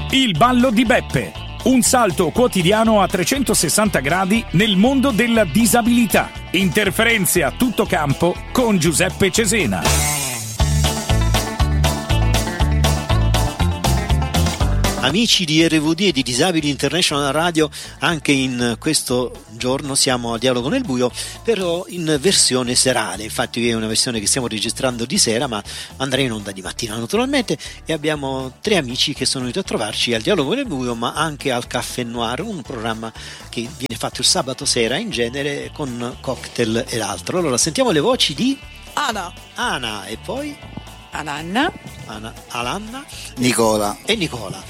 Il ballo di Beppe. Un salto quotidiano a 360 gradi nel mondo della disabilità. Interferenze a tutto campo con Giuseppe Cesena. Amici di RVD e di Disabili International Radio, anche in questo giorno siamo al Dialogo nel Buio, però in versione serale. Infatti è una versione che stiamo registrando di sera, ma andrà in onda di mattina naturalmente, e abbiamo 3 amici che sono venuti a trovarci al Dialogo nel Buio, ma anche al Caffè Noir, un programma che viene fatto il sabato sera in genere con cocktail ed altro. Allora sentiamo le voci di Ana e poi Alanna, Nicola e Nicola.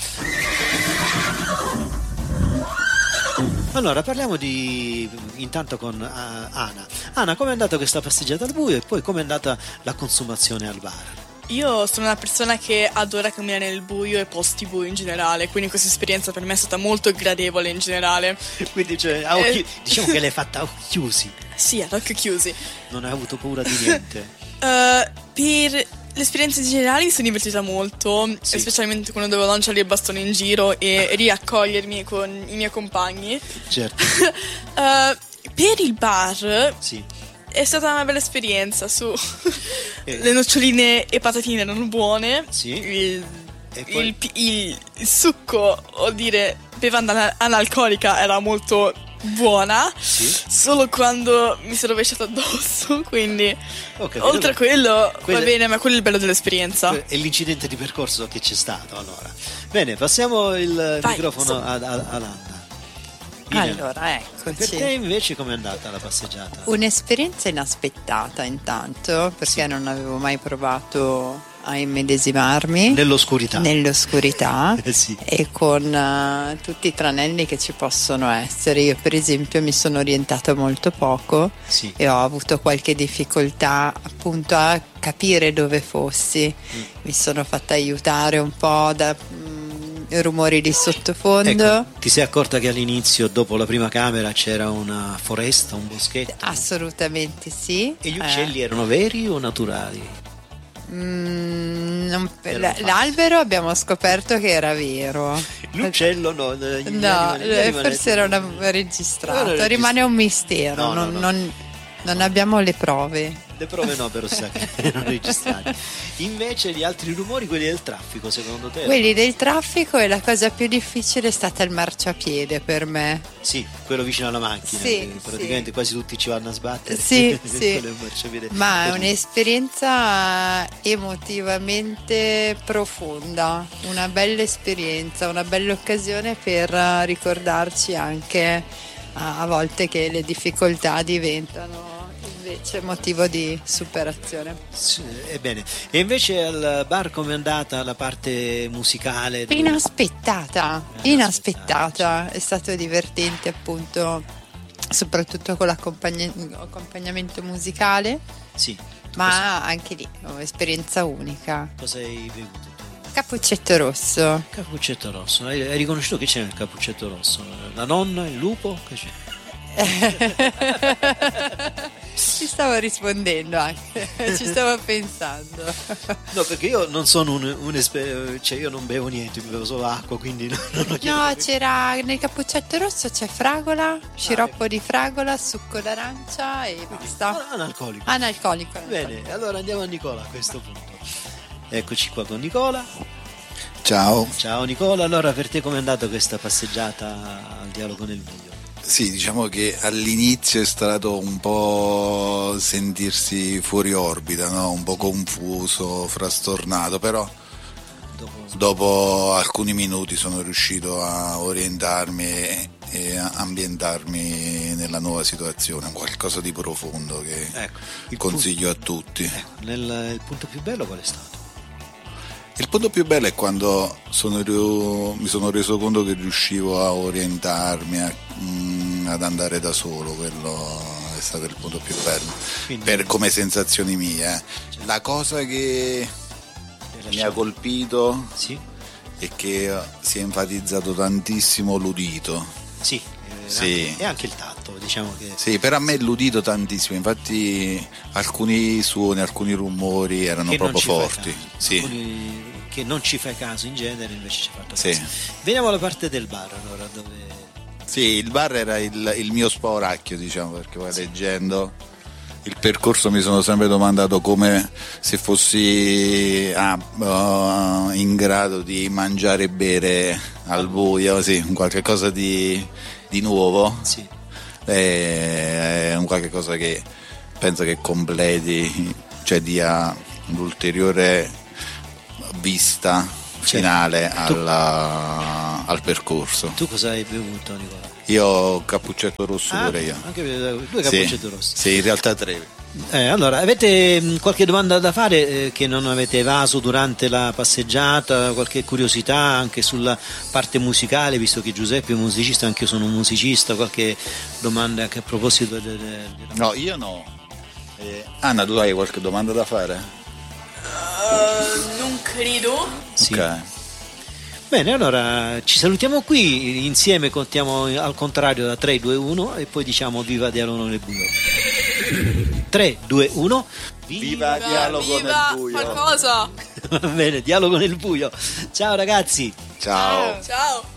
Allora parliamo intanto con Ana. Ana, com'è andata questa passeggiata al buio e poi com'è andata la consumazione al bar? Io sono una persona che adora camminare nel buio e posti bui in generale, quindi questa esperienza per me è stata molto gradevole in generale. Quindi diciamo che l'hai fatta a occhi chiusi. Sì, ad occhi chiusi. Non hai avuto paura di niente? Per l'esperienza in generale mi sono divertita molto, sì. Specialmente quando dovevo lanciare il bastone in giro e riaccogliermi con i miei compagni. Certo. Per il bar, sì, è stata una bella esperienza. Le noccioline e patatine erano buone. Sì. Il succo, o dire bevanda analcolica, era molto buona, sì. Solo quando mi sono rovesciata addosso, quindi oltre a quello va bene, ma quello è il bello dell'esperienza. È l'incidente di percorso che c'è stato. Allora bene, passiamo il microfono ad Alanda. Allora, eccoci. Per te invece com'è andata la passeggiata? Un'esperienza inaspettata intanto, perché non avevo mai provato a immedesimarmi nell'oscurità sì. E con tutti i tranelli che ci possono essere. Io per esempio mi sono orientata molto poco, sì. E ho avuto qualche difficoltà appunto a capire dove fossi. Mi sono fatta aiutare un po' da rumori di sottofondo. Ecco, ti sei accorta che all'inizio, dopo la prima camera, c'era una foresta, un boschetto? Assolutamente sì. E gli uccelli erano veri o naturali? L'albero abbiamo scoperto che era vero. L'uccello no, forse era registrato. Rimane un mistero. Non abbiamo le prove. Le prove no, però sa che erano registrati. Invece gli altri rumori, quelli del traffico, secondo te? Quelli del traffico, e la cosa più difficile è stata il marciapiede per me. Sì, quello vicino alla macchina, sì, praticamente sì. Quasi tutti ci vanno a sbattere. Sì, sì. Ma è un'esperienza emotivamente profonda, una bella esperienza, una bella occasione per ricordarci anche a volte che le difficoltà diventano invece motivo di superazione. Sì, ebbene. E invece al bar com'è andata la parte musicale? Inaspettata. È stato divertente, appunto, soprattutto con l'accompagnamento musicale. Sì. Ma anche lì un'esperienza unica. Cosa hai bevuto? Cappuccetto rosso. Cappuccetto rosso. Hai riconosciuto che c'è nel cappuccetto rosso? La nonna, il lupo? Che c'è? Ci stavo rispondendo anche, ci stavo pensando. No, perché io non sono un esperto, cioè io non bevo niente, bevo solo acqua, quindi non ho chiesto. No, c'era nel cappuccetto rosso c'è fragola, sciroppo di fragola, succo d'arancia e basta. Analcolico. Bene, allora andiamo a Nicola a questo punto. Eccoci qua con Nicola. Ciao Nicola, allora per te com'è andata questa passeggiata al Dialogo nel Buio? Sì, diciamo che all'inizio è stato un po' sentirsi fuori orbita, no? Un po' confuso, frastornato, però dopo alcuni minuti sono riuscito a orientarmi e a ambientarmi nella nuova situazione, qualcosa di profondo che consiglio a tutti. Il punto più bello qual è stato? Il punto più bello è quando mi sono reso conto che riuscivo a orientarmi, ad andare da solo. Quello è stato il punto più bello, come sensazioni mie. La cosa che mi ha colpito è che si è enfatizzato tantissimo l'udito. Sì. E anche il tatto, diciamo che. Sì, per a me l'udito tantissimo, infatti alcuni suoni, alcuni rumori erano proprio forti. Sì. che non ci fai caso in genere, invece ci hai fatto Sì. caso. Veniamo alla parte del bar, allora, dove... Sì, il bar era il mio spauracchio, diciamo, perché poi leggendo il percorso mi sono sempre domandato come se fossi in grado di mangiare e bere al buio, sì, qualche cosa di nuovo. Sì. È un qualche cosa che penso che completi, cioè dia un'ulteriore vista finale al percorso. Tu cosa hai bevuto, Nicola? Io cappuccetto rosso pure io. Anche due cappuccetto rossi. Sì, in realtà 3. Allora, avete qualche domanda da fare che non avete evaso durante la passeggiata? Qualche curiosità anche sulla parte musicale, visto che Giuseppe è un musicista, anche io sono un musicista? Qualche domanda anche a proposito No, io no. Anna, tu hai qualche domanda da fare? Non credo. Sì. Ok. Bene, allora ci salutiamo qui, insieme contiamo al contrario da 3, 2, 1 e poi diciamo viva Dialogo nel buio. 3, 2, 1. Viva Dialogo nel buio. Qualcosa. Va bene, Dialogo nel buio. Ciao ragazzi. Ciao. Ciao.